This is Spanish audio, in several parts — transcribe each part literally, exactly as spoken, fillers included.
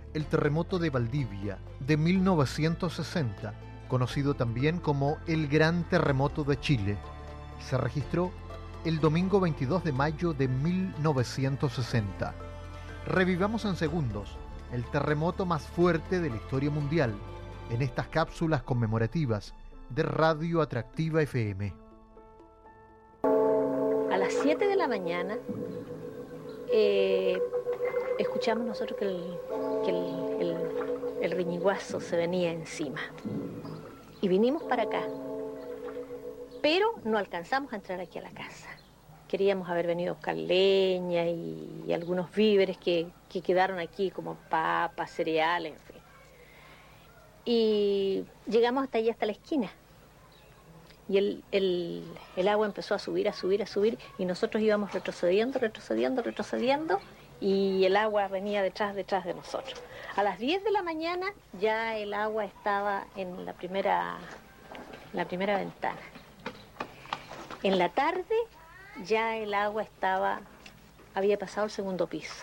El terremoto de Valdivia de mil novecientos sesenta, conocido también como el Gran Terremoto de Chile, se registró el domingo veintidós de mayo de mil novecientos sesenta. Revivamos en segundos el terremoto más fuerte de la historia mundial en estas cápsulas conmemorativas de Radio Atractiva F M. A las siete de la mañana eh, escuchamos nosotros que el, que el, el, el riñiguazo se venía encima y vinimos para acá, pero no alcanzamos a entrar aquí a la casa. Queríamos haber venido a buscar leña y, y algunos víveres que, que quedaron aquí, como papas, cereales, en fin. Y llegamos hasta allí, hasta la esquina. Y el, el, el agua empezó a subir, a subir, a subir, y nosotros íbamos retrocediendo, retrocediendo, retrocediendo, y el agua venía detrás, detrás de nosotros. A las diez de la mañana ya el agua estaba en la primera, la primera ventana. En la tarde ya el agua estaba, había pasado el segundo piso.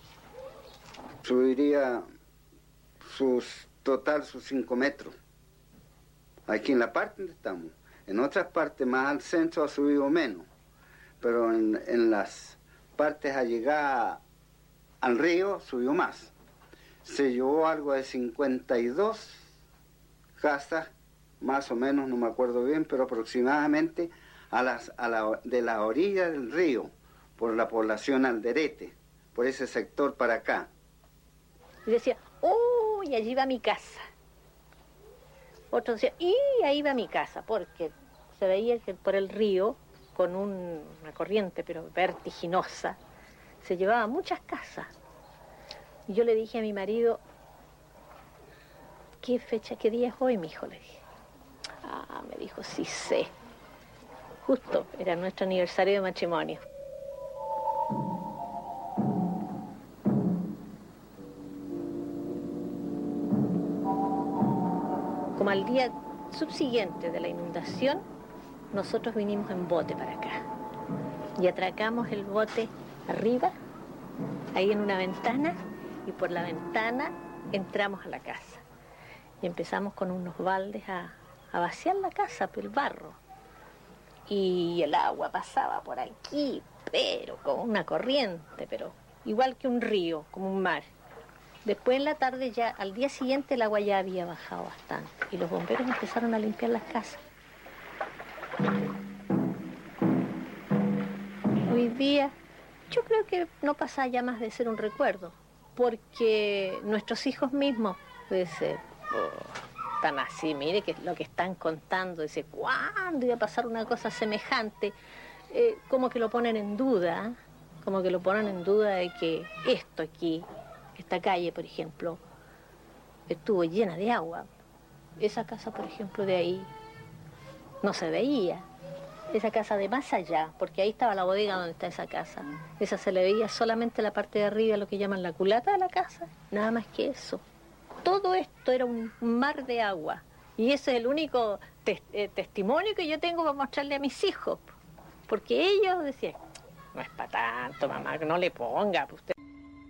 Subiría sus, total sus cinco metros. Aquí en la parte donde estamos. En otras partes más al centro ha subido menos. Pero en, en las partes allegadas al río subió más. Se llevó algo de cincuenta y dos casas, más o menos, no me acuerdo bien, pero aproximadamente a las, a la, de la orilla del río, por la población Alderete, por ese sector para acá. Y decía, ¡oh! Y allí va mi casa. Otro decía, ¡y ahí va mi casa! Porque se veía que por el río, con un, una corriente pero vertiginosa, se llevaba muchas casas. Y yo le dije a mi marido, ¿qué fecha, qué día es hoy, mijo? Le dije. Ah, me dijo, sí sé. Justo, era nuestro aniversario de matrimonio. Como al día subsiguiente de la inundación, nosotros vinimos en bote para acá. Y atracamos el bote arriba, ahí en una ventana, y por la ventana entramos a la casa. Y empezamos con unos baldes a, a vaciar la casa, por el barro. Y el agua pasaba por aquí, pero con una corriente, pero igual que un río, como un mar. Después en la tarde ya, al día siguiente el agua ya había bajado bastante y los bomberos empezaron a limpiar las casas. Hoy día yo creo que no pasa ya más de ser un recuerdo, porque nuestros hijos mismos, pues, eh, oh, están así, mire que lo que están contando, dice, ¿cuándo iba a pasar una cosa semejante? Eh, como que lo ponen en duda, como que lo ponen en duda de que esto aquí, esta calle, por ejemplo, estuvo llena de agua. Esa casa, por ejemplo, de ahí, no se veía. Esa casa de más allá, porque ahí estaba la bodega donde está esa casa. Esa se le veía solamente la parte de arriba, lo que llaman la culata de la casa, nada más que eso. Todo esto era un mar de agua. Y ese es el único te eh, testimonio que yo tengo para mostrarle a mis hijos. Porque ellos decían, no es para tanto, mamá, que no le ponga. Pues usted.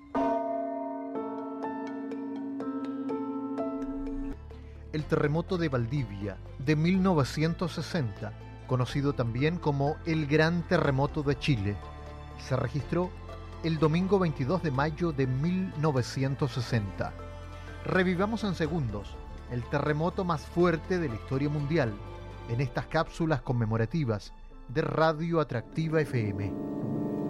El terremoto de Valdivia de mil novecientos sesenta, conocido también como el Gran Terremoto de Chile, se registró el domingo veintidós de mayo de mil novecientos sesenta. Revivamos en segundos el terremoto más fuerte de la historia mundial en estas cápsulas conmemorativas de Radio Atractiva F M.